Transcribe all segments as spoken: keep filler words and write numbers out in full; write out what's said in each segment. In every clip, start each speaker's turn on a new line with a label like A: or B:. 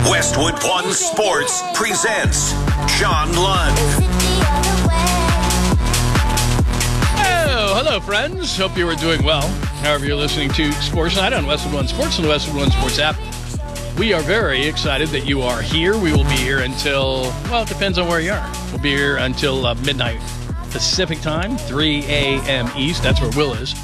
A: Westwood One Sports presents John Lund.
B: Oh, hello, friends. Hope you are doing well. However, you're listening to Sports Night on Westwood One Sports and the Westwood One Sports app. We are very excited that you are here. We will be here until, well, it depends on where you are. We'll be here until uh, midnight Pacific time, three a.m. East. That's where Will is.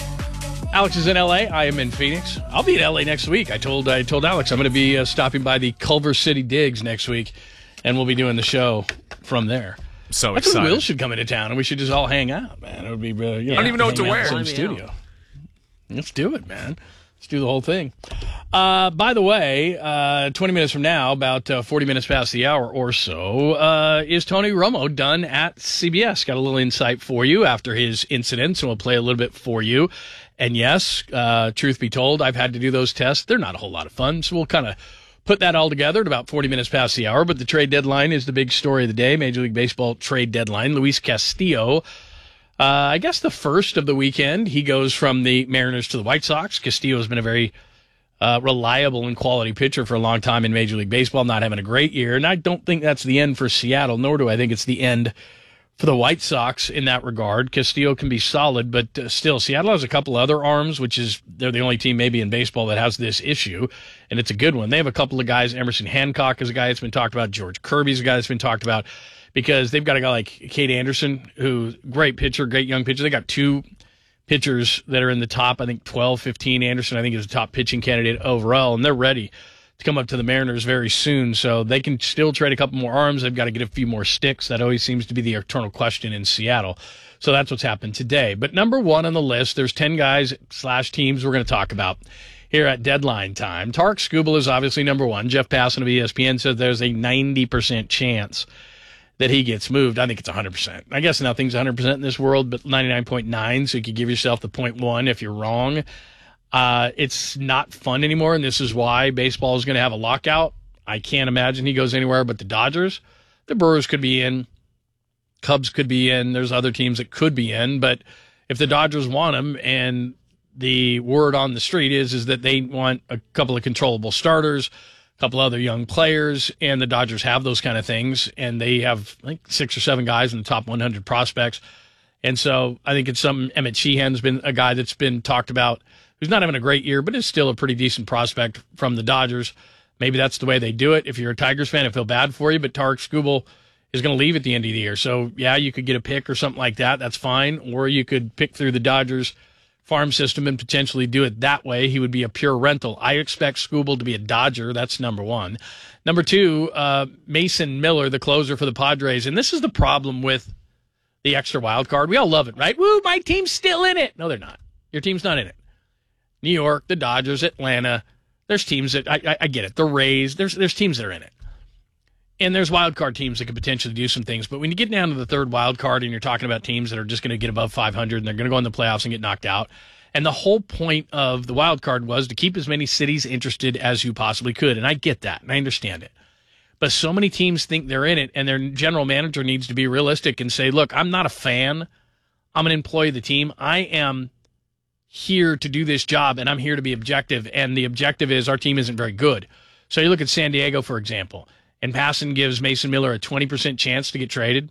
B: Alex is in L A. I am in Phoenix. I'll be in L A next week. I told I told Alex I'm going to be uh, stopping by the Culver City Digs next week, and we'll be doing the show from there.
C: So
B: That's
C: excited.
B: when Will should come into town, and we should just all hang out, man. It would be, uh, you know,
C: I don't even know what to
B: hang out
C: wear.
B: in the
C: Let
B: same
C: me
B: studio. Let's do it, man. Let's do the whole thing. Uh, by the way, uh, twenty minutes from now, about uh, forty minutes past the hour or so, uh, is Tony Romo done at C B S. Got a little insight for you after his incident, so we'll play a little bit for you. And yes, uh, truth be told, I've had to do those tests. They're not a whole lot of fun, so we'll kind of put that all together at about forty minutes past the hour. But the trade deadline is the big story of the day, Major League Baseball trade deadline. Luis Castillo, uh, I guess the first of the weekend, he goes from the Mariners to the White Sox. Castillo has been a very uh, reliable and quality pitcher for a long time in Major League Baseball, not having a great year. And I don't think that's the end for Seattle, nor do I think it's the end for the White Sox in that regard. Castillo can be solid, but uh, still, Seattle has a couple other arms, which is they're the only team maybe in baseball that has this issue, and it's a good one. They have a couple of guys. Emerson Hancock is a guy that's been talked about. George Kirby's a guy that's been talked about because they've got a guy like Cade Anderson, who's great pitcher, great young pitcher. They got two pitchers that are in the top, I think, twelve, fifteen. Anderson, I think, is the top pitching candidate overall, and they're ready to come up to the Mariners very soon, so they can still trade a couple more arms. They've got to get a few more sticks. That always seems to be the eternal question in Seattle. So that's what's happened today. But number one on the list, there's ten guys slash teams we're going to talk about here at deadline time. Tarik Skubal is obviously number one. Jeff Passan of E S P N says there's a ninety percent chance that he gets moved. I think it's one hundred percent. I guess nothing's one hundred percent in this world, but ninety-nine point nine, so you could give yourself the point one if you're wrong. Uh, it's not fun anymore, and this is why baseball is going to have a lockout. I can't imagine he goes anywhere but the Dodgers. The Brewers could be in. Cubs could be in. There's other teams that could be in, but if the Dodgers want him, and the word on the street is, is that they want a couple of controllable starters, a couple other young players, and the Dodgers have those kind of things, and they have like six or seven guys in the top one hundred prospects. And so I think it's something. Emmett Sheehan's been a guy that's been talked about, who's not having a great year, but is still a pretty decent prospect from the Dodgers. Maybe that's the way they do it. If you're a Tigers fan, I feel bad for you, but Tarik Skubal is going to leave at the end of the year. So, yeah, you could get a pick or something like that. That's fine. Or you could pick through the Dodgers farm system and potentially do it that way. He would be a pure rental. I expect Skubal to be a Dodger. That's number one. Number two, uh, Mason Miller, the closer for the Padres. And this is the problem with the extra wild card. We all love it, right? Woo, my team's still in it. No, they're not. Your team's not in it. New York, the Dodgers, Atlanta. There's teams that I, I, I get it. The Rays. There's there's teams that are in it, and there's wild card teams that could potentially do some things. But when you get down to the third wild card, and you're talking about teams that are just going to get above five hundred, and they're going to go in the playoffs and get knocked out, and the whole point of the wild card was to keep as many cities interested as you possibly could, and I get that, and I understand it. But so many teams think they're in it, and their general manager needs to be realistic and say, "Look, I'm not a fan. I'm an employee of the team. I am here to do this job, and I'm here to be objective, and the objective is our team isn't very good." So you look at San Diego, for example, and Passan gives Mason Miller a twenty percent chance to get traded.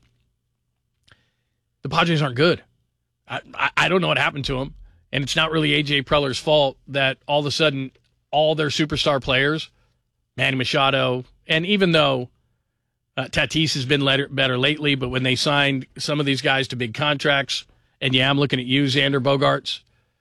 B: The Padres aren't good. I, I, I don't know what happened to them, and it's not really A J Preller's fault that all of a sudden all their superstar players, Manny Machado, and even though uh, Tatis has been letter, better lately, but when they signed some of these guys to big contracts, and yeah, I'm looking at you, Xander Bogaerts,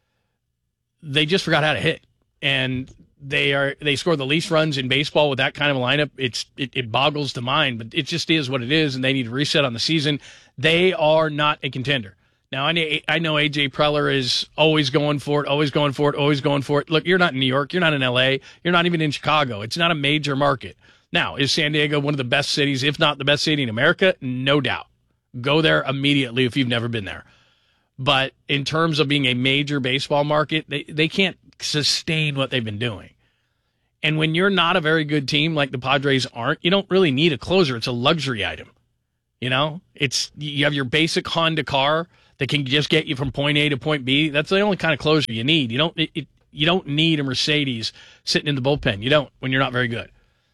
B: they just forgot how to hit, and they are they score the least runs in baseball with that kind of a lineup. It's it, it boggles the mind, but it just is what it is, and they need to reset on the season. They are not a contender. Now, I know, I know A J Preller is always going for it, always going for it, always going for it. Look, you're not in New York, you're not in L A, you're not even in Chicago. It's not a major market. Now, is San Diego one of the best cities, if not the best city in America? No doubt. Go there immediately if you've never been there. But in terms of being a major baseball market, they, they can't sustain what they've been doing. And when you're not a very good team like the Padres aren't, you don't really need a closer. It's a luxury item. You know, it's you have your basic Honda car that can just get you from point A to point B. That's the only kind of closer you need. You don't it, it, you don't need a Mercedes sitting in the bullpen. You don't when you're not very good.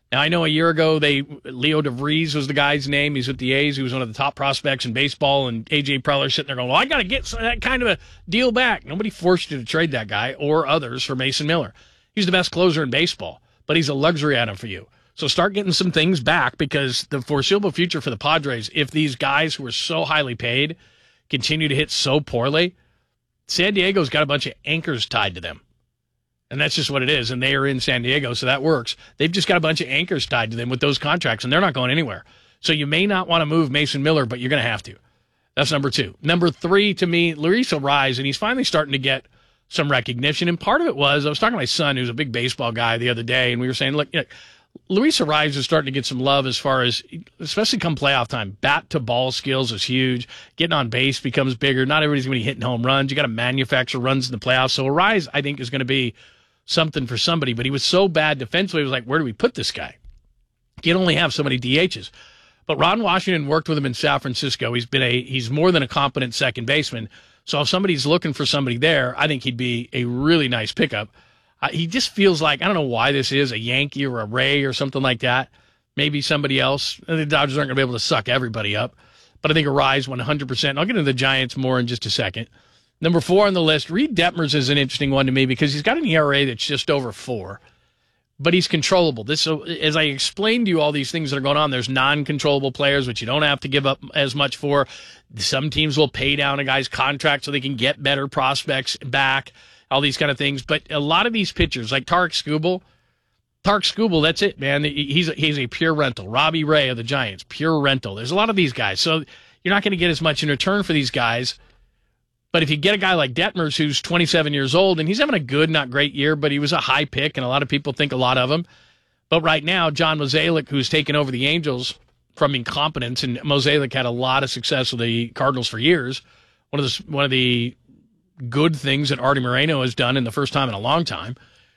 B: Now, I know a year ago, they Leo DeVries was the guy's name. He's with the A's. He was one of the top prospects in baseball, and A J Preller sitting there going, well, I got to get that kind of a deal back. Nobody forced you to trade that guy or others for Mason Miller. He's the best closer in baseball, but he's a luxury item for you. So start getting some things back, because the foreseeable future for the Padres, if these guys who are so highly paid continue to hit so poorly, San Diego's got a bunch of anchors tied to them. And that's just what it is. And they are in San Diego, so that works. They've just got a bunch of anchors tied to them with those contracts, and they're not going anywhere. So you may not want to move Mason Miller, but you're going to have to. That's number two. Number three, to me, Luis Arraez, and he's finally starting to get some recognition. And part of it was, I was talking to my son, who's a big baseball guy, the other day, and we were saying, look, you know, Luis Arraez is starting to get some love as far as, especially come playoff time, bat-to-ball skills is huge. Getting on base becomes bigger. Not everybody's going to be hitting home runs. You got to manufacture runs in the playoffs. So Arraez, I think, is going to be something for somebody, but he was so bad defensively. It was like, where do we put this guy? You can only have so many D Hs. But Ron Washington worked with him in San Francisco. He's been a he's more than a competent second baseman. So if somebody's looking for somebody there, I think he'd be a really nice pickup. Uh, he just feels like, I don't know why this is, a Yankee or a Ray or something like that. Maybe somebody else. The Dodgers aren't going to be able to suck everybody up. But I think Arraez one hundred percent. I'll get into the Giants more in just a second. Number four on the list, Reed Detmers is an interesting one to me, because he's got an E R A that's just over four, but he's controllable. This, so as I explained to you all these things that are going on, there's non-controllable players, which you don't have to give up as much for. Some teams will pay down a guy's contract so they can get better prospects back, all these kind of things. But a lot of these pitchers, like Tarik Skubal, Tarik Skubal, that's it, man. He's a, he's a pure rental. Robbie Ray of the Giants, pure rental. There's a lot of these guys. So you're not going to get as much in return for these guys. But if you get a guy like Detmers, who's twenty-seven years old, and he's having a good, not great year, but he was a high pick, and a lot of people think a lot of him. But right now, John Mozeliak, who's taken over the Angels from incompetence, and Mozeliak had a lot of success with the Cardinals for years. One of the, one of the good things that Artie Moreno has done in the first time in a long time.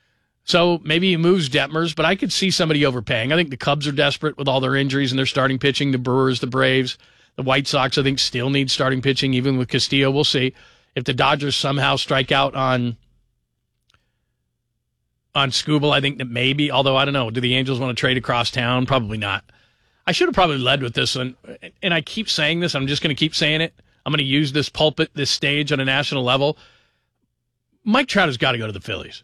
B: So maybe he moves Detmers, but I could see somebody overpaying. I think the Cubs are desperate with all their injuries and their starting pitching, the Brewers, the Braves. The White Sox, I think, still need starting pitching, even with Castillo. We'll see. If the Dodgers somehow strike out on on Skubal, I think that maybe, although I don't know, do the Angels want to trade across town? Probably not. I should have probably led with this one, and I keep saying this. I'm just going to keep saying it. I'm going to use this pulpit, this stage on a national level. Mike Trout has got to go to the Phillies.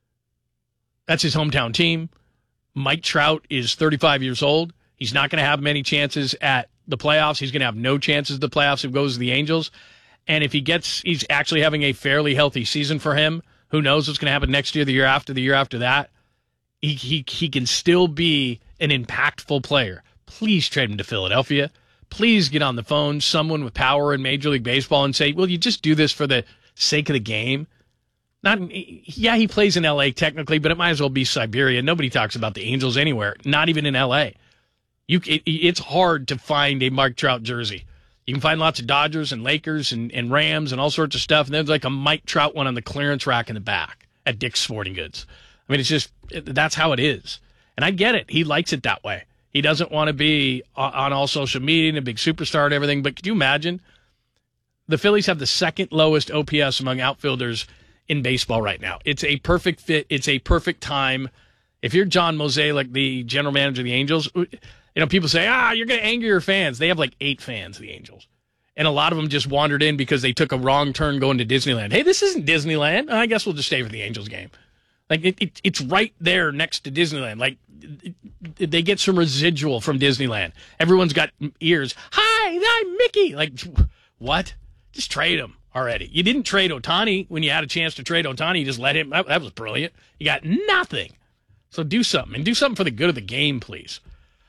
B: That's his hometown team. Mike Trout is thirty-five years old. He's not going to have many chances at the playoffs. He's going to have no chances at the playoffs if he goes to the Angels. And if he gets, he's actually having a fairly healthy season for him. Who knows what's going to happen next year, the year after, the year after that. He, he, he can still be an impactful player. Please trade him to Philadelphia. Please get on the phone, someone with power in Major League Baseball, and say, will you just do this for the sake of the game? Not, yeah, he plays in L A technically, but it might as well be Siberia. Nobody talks about the Angels anywhere, not even in L A. You, it, it's hard to find a Mike Trout jersey. You can find lots of Dodgers and Lakers and, and Rams and all sorts of stuff, and there's like a Mike Trout one on the clearance rack in the back at Dick's Sporting Goods. I mean, it's just, that's how it is. And I get it. He likes it that way. He doesn't want to be on all social media and a big superstar and everything, but could you imagine? The Phillies have the second lowest O P S among outfielders in baseball right now. It's a perfect fit. It's a perfect time. If you're John Mozeliak, the general manager of the Angels, you know, people say, ah, you're going to anger your fans. They have like eight fans, the Angels. And a lot of them just wandered in because they took a wrong turn going to Disneyland. Hey, this isn't Disneyland. I guess we'll just stay for the Angels game. Like, it, it, it's right there next to Disneyland. Like, it, it, they get some residual from Disneyland. Everyone's got ears. Hi, I'm Mickey. Like, what? Just trade him already. You didn't trade Ohtani when you had a chance to trade Ohtani. You just let him. That, that was brilliant. You got nothing. So do something. And do something for the good of the game, please.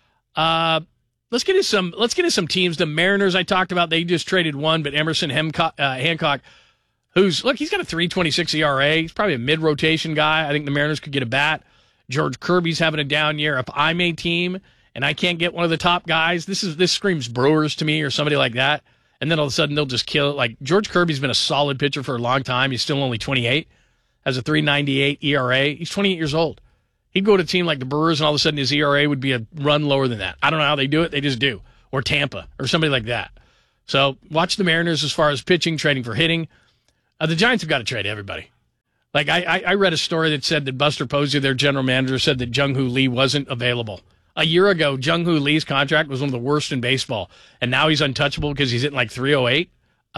B: Uh, let's get into some, let's get into some teams. The Mariners I talked about, they just traded one, but Emerson Hemco- uh, Hancock, who's, look, he's got a three twenty-six E R A. He's probably a mid-rotation guy. I think the Mariners could get a bat. George Kirby's having a down year. If I'm a team and I can't get one of the top guys, this is this screams Brewers to me or somebody like that. And then all of a sudden they'll just kill it. Like, George Kirby's been a solid pitcher for a long time. He's still only twenty-eight, has a three ninety-eight E R A. He's twenty-eight years old. He'd go to a team like the Brewers, and all of a sudden his E R A would be a run lower than that. I don't know how they do it. They just do. Or Tampa, or somebody like that. So watch the Mariners as far as pitching, trading for hitting. Uh, the Giants have got to trade everybody. Like, I, I, I read a story that said that Buster Posey, their general manager, said that Jung-Hoo Lee wasn't available. A year ago, Jung-Hoo Lee's contract was one of the worst in baseball, and now he's untouchable because he's hitting like three oh eight.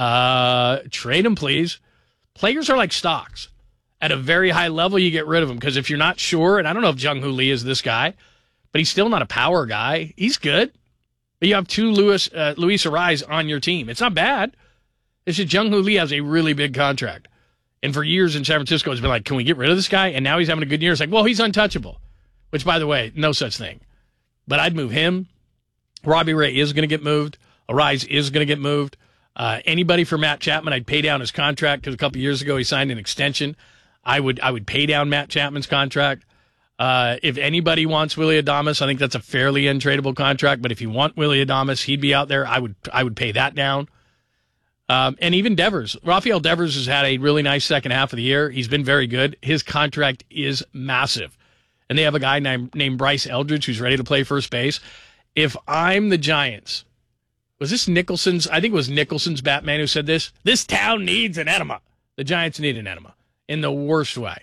B: Uh, trade him, please. Players are like stocks. At a very high level, you get rid of them because if you're not sure, and I don't know if Jung-Hoo Lee is this guy, but he's still not a power guy. He's good. But you have two Luis, uh, Luis Arraez on your team. It's not bad. It's just Jung-Hoo Lee has a really big contract. And for years in San Francisco, it's been like, can we get rid of this guy? And now he's having a good year. It's like, well, he's untouchable. Which, by the way, no such thing. But I'd move him. Robbie Ray is going to get moved. Arraez is going to get moved. Uh, anybody for Matt Chapman, I'd pay down his contract because a couple years ago he signed an extension. I would I would pay down Matt Chapman's contract. Uh, if anybody wants Willy Adames, I think that's a fairly untradeable contract. But if you want Willy Adames, he'd be out there. I would I would pay that down. Um, and even Devers. Rafael Devers has had a really nice second half of the year. He's been very good. His contract is massive. And they have a guy named, named Bryce Eldridge who's ready to play first base. If I'm the Giants, was this Nicholson's? I think it was Nicholson's Batman who said this. This town needs an enema. The Giants need an enema in the worst way.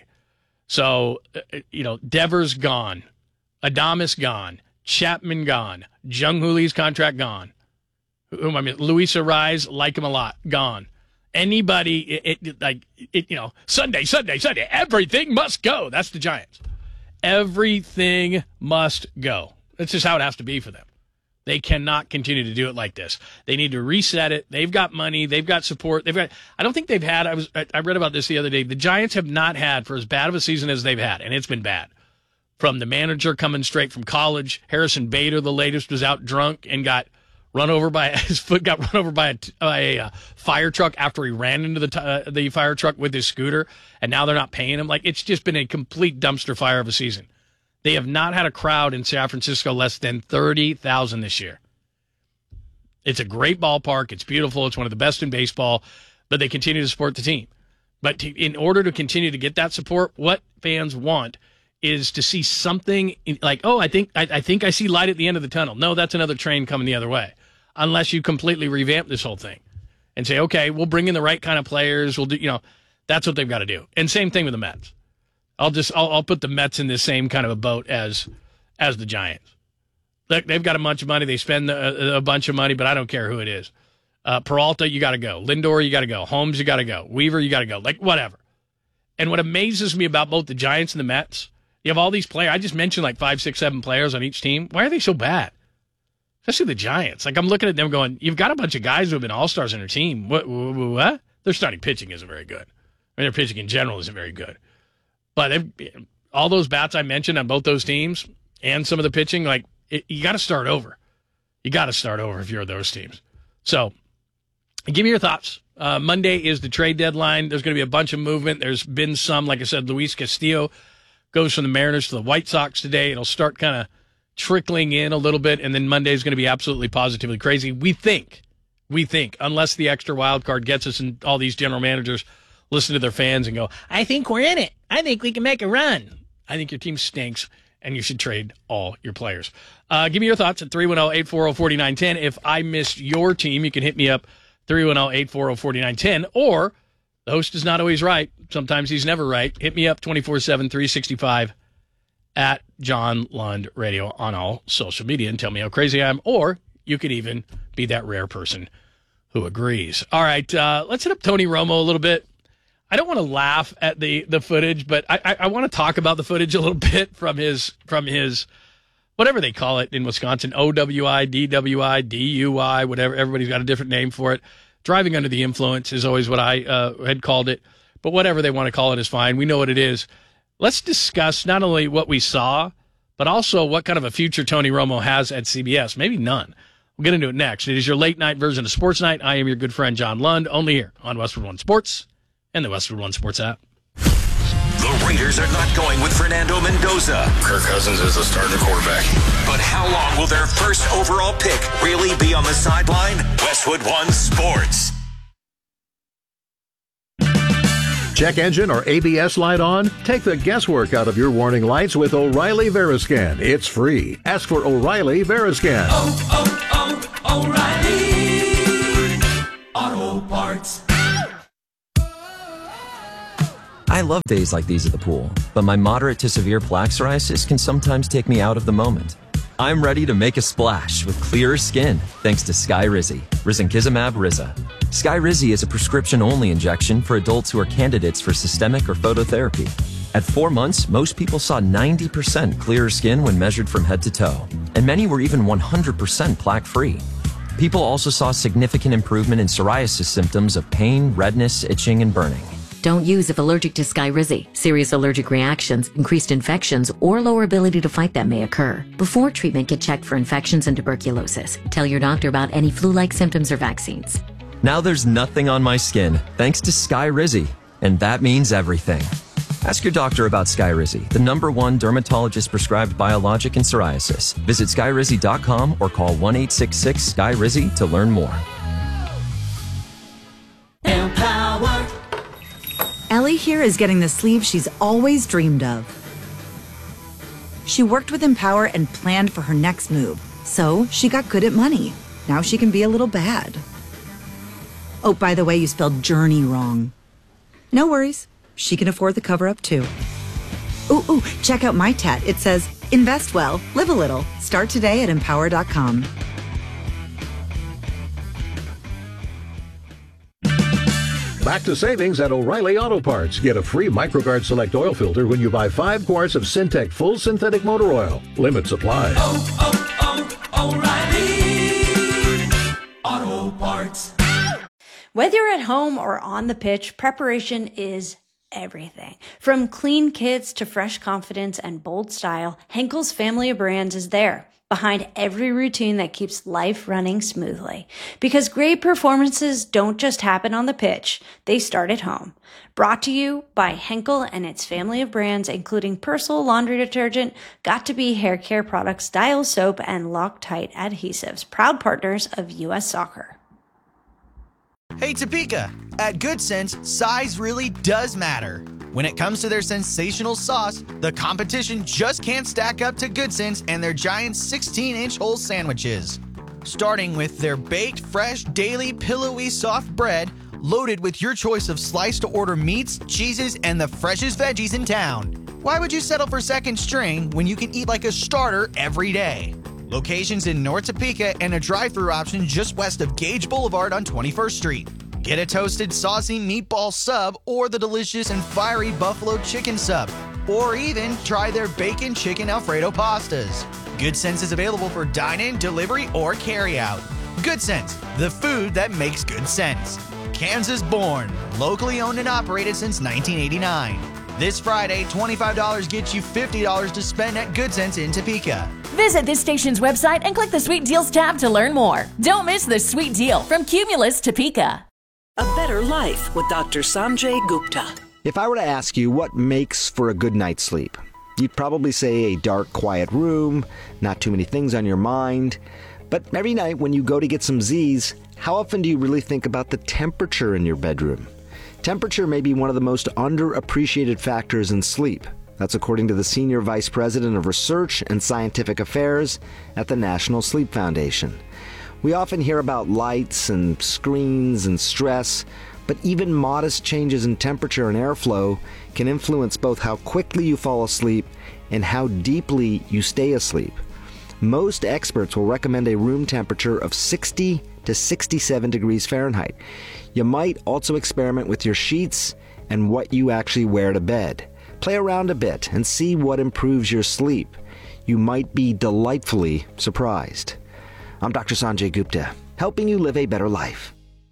B: So, you know, Devers gone. Adames gone. Chapman gone. Jung-Hoo Lee's contract gone. Whom I mean, Luis Arraez, like him a lot, gone. Anybody, it, it, like, it, you know, Sunday, Sunday, Sunday, everything must go. That's the Giants. Everything must go. That's just how it has to be for them. They cannot continue to do it like this. They need to reset it. They've got money. They've got support. They've got. I don't think they've had. I was. I read about this the other day. The Giants have not had, for as bad of a season as they've had, and it's been bad. From the manager coming straight from college, Harrison Bader, the latest, was out drunk and got run over by his foot. Got run over by a, by a uh, fire truck after he ran into the uh, the fire truck with his scooter, and now they're not paying him. Like, it's just been a complete dumpster fire of a season. They have not had a crowd in San Francisco less than thirty thousand this year. It's a great ballpark. It's beautiful. It's one of the best in baseball, but they continue to support the team. But to, in order to continue to get that support, what fans want is to see something like, oh, I think I, I think I see light at the end of the tunnel. No, that's another train coming the other way. Unless you completely revamp this whole thing and say, okay, we'll bring in the right kind of players. We'll do, you know, that's what they've got to do. And same thing with the Mets. I'll just I'll, I'll put the Mets in the same kind of a boat as as the Giants. Look, they've got a bunch of money. They spend a, a bunch of money, but I don't care who it is. Uh, Peralta, you got to go. Lindor, you got to go. Holmes, you got to go. Weaver, you got to go. Like, whatever. And what amazes me about both the Giants and the Mets, you have all these players. I just mentioned like five, six, seven players on each team. Why are they so bad? Especially the Giants. Like, I'm looking at them going, you've got a bunch of guys who have been all-stars on their team. What? What? what? Their starting pitching isn't very good. I mean, their pitching in general isn't very good. But all those bats I mentioned on both those teams and some of the pitching, like, it, you got to start over. You got to start over if you're those teams. So, give me your thoughts. Uh, Monday is the trade deadline. There's going to be a bunch of movement. There's been some, like I said, Luis Castillo goes from the Mariners to the White Sox today. It'll start kind of trickling in a little bit, and then Monday is going to be absolutely positively crazy. We think, we think, unless the extra wild card gets us and all these general managers listen to their fans and go, I think we're in it. I think we can make a run. I think your team stinks, and you should trade all your players. Uh, give me your thoughts at three one zero, eight four zero, four nine one zero. If I missed your team, you can hit me up, three one zero, eight four zero, four nine one zero. Or, the host is not always right. Sometimes he's never right. Hit me up twenty-four seven, three sixty-five at John Lund Radio on all social media and tell me how crazy I am. Or you could even be that rare person who agrees. All right, uh, let's hit up Tony Romo a little bit. I don't want to laugh at the, the footage, but I, I, I want to talk about the footage a little bit from his from his whatever they call it in Wisconsin, O W I, D W I, D U I, whatever. Everybody's got a different name for it. Driving under the influence is always what I uh, had called it, but whatever they want to call it is fine. We know what it is. Let's discuss not only what we saw, but also what kind of a future Tony Romo has at C B S. Maybe none. We'll get into it next. It is your late night version of Sports Night. I am your good friend John Lund, only here on Westwood One Sports and the Westwood One Sports app.
A: The Raiders are not going with Fernando Mendoza.
C: Kirk Cousins is the starting quarterback.
A: But how long will their first overall pick really be on the sideline? Westwood One Sports.
D: Check engine or A B S light on? Take the guesswork out of your warning lights with O'Reilly Veriscan. It's free. Ask for O'Reilly Veriscan.
E: Oh, oh, oh, O'Reilly Auto Parts. I love days like these at the pool, but my moderate to severe plaque psoriasis can sometimes take me out of the moment. I'm ready to make a splash with clearer skin thanks to Skyrizi, risankizumab Riza. Skyrizi is a prescription-only injection for adults who are candidates for systemic or phototherapy. At four months, most people saw ninety percent clearer skin when measured from head to toe, and many were even one hundred percent plaque-free. People also saw significant improvement in psoriasis symptoms of pain, redness, itching, and burning.
F: Don't use if allergic to Skyrizi. Serious allergic reactions, increased infections, or lower ability to fight them may occur. Before treatment, get checked for infections and tuberculosis. Tell your doctor about any flu-like symptoms or vaccines.
E: Now there's nothing on my skin thanks to Skyrizi, and that means everything. Ask your doctor about Skyrizi, the number one dermatologist-prescribed biologic in psoriasis. Visit skyrizi dot com or call one eight six six Sky Rizi to learn more.
G: Empower. Ellie here is getting the sleeve she's always dreamed of. She worked with Empower and planned for her next move, so she got good at money. Now she can be a little bad. Oh, by the way, you spelled journey wrong. No worries. She can afford the cover-up, too. Ooh, ooh, check out my tat. It says, invest well, live a little. Start today at empower dot com.
D: Back to savings at O'Reilly Auto Parts. Get a free MicroGuard Select oil filter when you buy five quarts of Syntec Full Synthetic Motor Oil. Limit supply.
H: Oh, oh, oh, O'Reilly Auto Parts.
I: Whether you're at home or on the pitch, preparation is everything. From clean kits to fresh confidence and bold style, Henkel's family of brands is there, behind every routine that keeps life running smoothly. Because great performances don't just happen on the pitch, they start at home. Brought to you by Henkel and its family of brands, including Persil laundry detergent, Got2b hair care products, Dial soap, and Loctite adhesives, proud partners of U S Soccer.
J: Hey Topeka! At Good Sense, size really does matter. When it comes to their sensational sauce, the competition just can't stack up to Good Sense and their giant sixteen inch whole sandwiches. Starting with their baked, fresh, daily, pillowy, soft bread, loaded with your choice of slice-to-order meats, cheeses, and the freshest veggies in town. Why would you settle for second string when you can eat like a starter every day? Locations in North Topeka and a drive-thru option just west of Gage Boulevard on twenty-first street. Get a toasted, saucy meatball sub or the delicious and fiery buffalo chicken sub. Or even try their bacon chicken Alfredo pastas. Good Sense is available for dine-in, delivery, or carry-out. Good Sense, the food that makes good sense. Kansas born, locally owned and operated since nineteen eighty-nine. This Friday, twenty-five dollars gets you fifty dollars to spend at Good Sense in Topeka.
K: Visit this station's website and click the Sweet Deals tab to learn more. Don't miss the sweet deal from Cumulus Topeka.
L: A Better Life with Doctor Sanjay Gupta.
M: If I were to ask you what makes for a good night's sleep, you'd probably say a dark, quiet room, not too many things on your mind. But every night when you go to get some Z's, how often do you really think about the temperature in your bedroom? Temperature may be one of the most underappreciated factors in sleep. That's according to the Senior Vice President of Research and Scientific Affairs at the National Sleep Foundation. We often hear about lights and screens and stress, but even modest changes in temperature and airflow can influence both how quickly you fall asleep and how deeply you stay asleep. Most experts will recommend a room temperature of sixty to sixty-seven degrees Fahrenheit. You might also experiment with your sheets and what you actually wear to bed. Play around a bit and see what improves your sleep. You might be delightfully surprised. I'm Doctor Sanjay Gupta, helping you live a better life.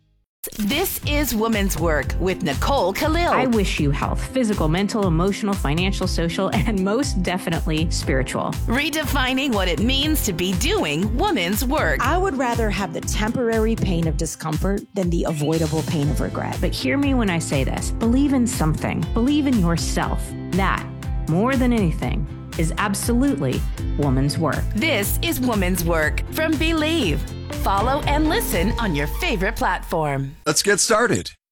N: This is Woman's Work with Nicole Khalil.
O: I wish you health, physical, mental, emotional, financial, social, and most definitely spiritual.
N: Redefining what it means to be doing woman's work.
P: I would rather have the temporary pain of discomfort than the avoidable pain of regret.
O: But hear me when I say this. Believe in something. Believe in yourself. That, more than anything, is absolutely woman's work.
N: This is Woman's Work from Believe. Follow and listen on your favorite platform.
Q: Let's get started.